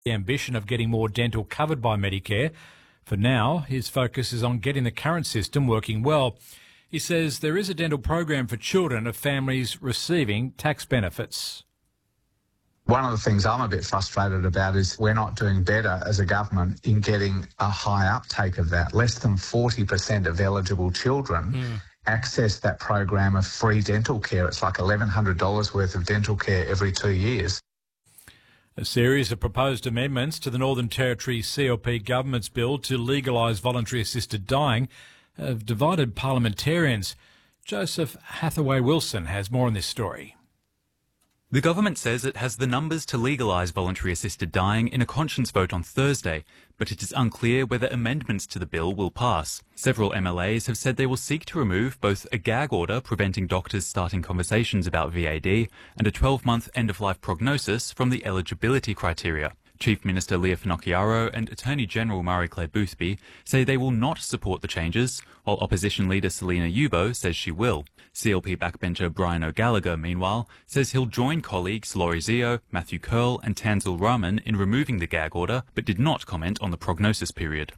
the ambition of getting more dental covered by Medicare. For now, his focus is on getting the current system working well. He says there is a dental program for children of families receiving tax benefits. One of the things I'm a bit frustrated about is we're not doing better as a government in getting a high uptake of that. Less than 40% of eligible children access that program of free dental care. It's like $1,100 worth of dental care every 2 years. A series of proposed amendments to the Northern Territory CLP government's bill to legalise voluntary assisted dying have divided parliamentarians. Joseph Hathaway-Wilson has more on this story. The government says it has the numbers to legalise voluntary assisted dying in a conscience vote on Thursday, but it is unclear whether amendments to the bill will pass. Several MLAs have said they will seek to remove both a gag order preventing doctors starting conversations about VAD and a 12-month end-of-life prognosis from the eligibility criteria. Chief Minister Leah Finocchiaro and Attorney General Marie-Claire Boothby say they will not support the changes, while Opposition Leader Selina Yubo says she will. CLP backbencher Brian O'Gallagher, meanwhile, says he'll join colleagues Laurie Zio, Matthew Curl and Tanzil Rahman in removing the gag order, but did not comment on the prognosis period.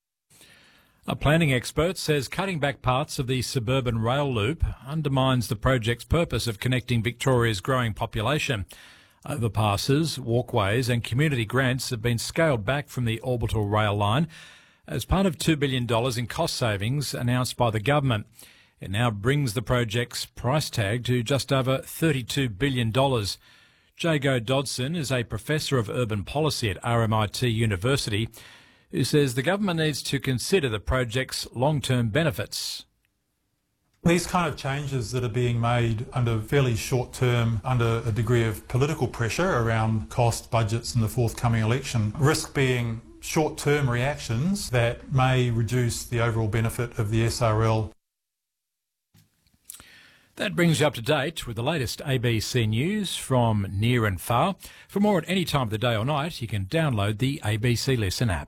A planning expert says cutting back parts of the suburban rail loop undermines the project's purpose of connecting Victoria's growing population. Overpasses, walkways and community grants have been scaled back from the orbital rail line as part of $2 billion in cost savings announced by the government. It now brings the project's price tag to just over $32 billion. Jago Dodson is a professor of urban policy at RMIT University who says the government needs to consider the project's long-term benefits. These kind of changes that are being made under fairly short term, under a degree of political pressure around cost, budgets and the forthcoming election, risk being short-term reactions that may reduce the overall benefit of the SRL. That brings you up to date with the latest ABC News from near and far. For more at any time of the day or night, you can download the ABC Listen app.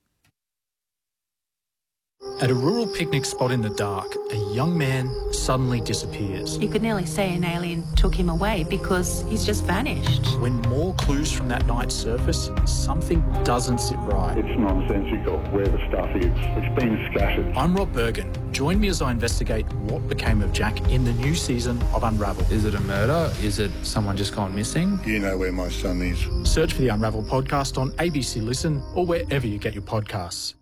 At a rural picnic spot in the dark, a young man suddenly disappears. You could nearly say an alien took him away because he's just vanished. When more clues from that night surface, something doesn't sit right. It's nonsensical where the stuff is. It's been scattered. I'm Rob Bergen. Join me as I investigate what became of Jack in the new season of Unravel. Is it a murder? Is it someone just gone missing? You know where my son is. Search for the Unravel podcast on ABC Listen or wherever you get your podcasts.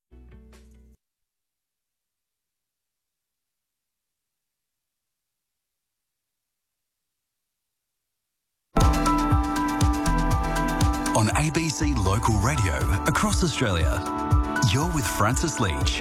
On ABC Local Radio across Australia, you're with Francis Leach.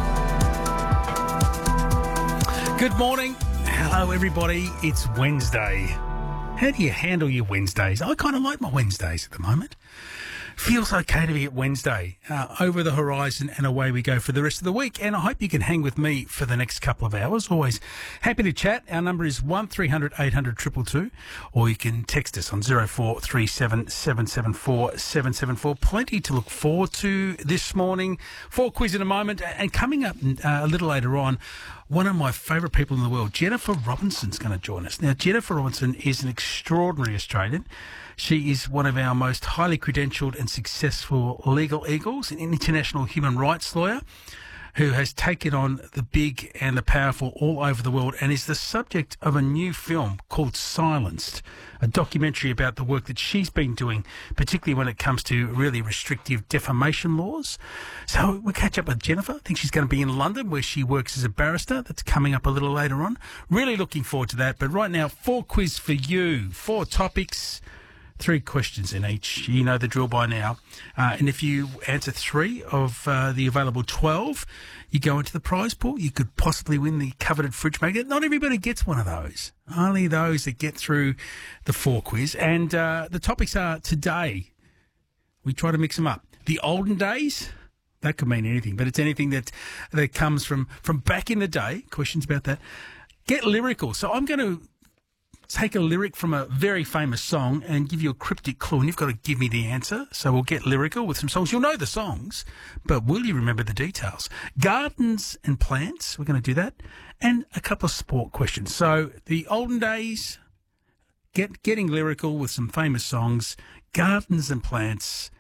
Good morning. Hello, everybody. It's Wednesday. How do you handle your Wednesdays? I kind of like my Wednesdays at the moment. Feels okay to be at Wednesday, over the horizon, and away we go for the rest of the week. And I hope you can hang with me for the next couple of hours. Always happy to chat. Our number is 1300 800 222, or you can text us on 0437 774 774. Plenty to look forward to this morning. 4 quiz in a moment, and coming up a little later on, one of my favourite people in the world, Jennifer Robinson's going to join us. Now, Jennifer Robinson is an extraordinary Australian. She is one of our most highly credentialed and successful legal eagles, an international human rights lawyer who has taken on the big and the powerful all over the world and is the subject of a new film called Silenced, a documentary about the work that she's been doing, particularly when it comes to really restrictive defamation laws. So we'll catch up with Jennifer. I think she's going to be in London where she works as a barrister. That's coming up a little later on. Really looking forward to that. But right now, 4 quiz for you, 4 topics, 3 questions in each. You know the drill by now. And if you answer 3 of the available 12, you go into the prize pool. You could possibly win the coveted fridge magnet. Not everybody gets one of those. Only those that get through the 4 quiz. And the topics are today. We try to mix them up. The olden days. That could mean anything, but it's anything that comes from back in the day. Questions about that. Get lyrical. So I'm going to take a lyric from a very famous song and give you a cryptic clue, and you've got to give me the answer. So we'll get lyrical with some songs. You'll know the songs, but will you remember the details? Gardens and plants, we're going to do that, and a couple of sport questions. So the olden days, getting lyrical with some famous songs, gardens and plants,